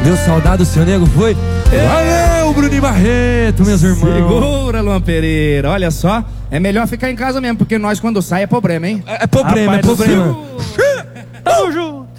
Deu saudade do seu nego, foi? Valeu, Bruninho Barreto, meus irmãos. Segura, Luan Pereira. Olha só, é melhor ficar em casa mesmo, porque nós quando sai é problema, hein? É problema, é Rapaz do problema. céu. Tamo junto.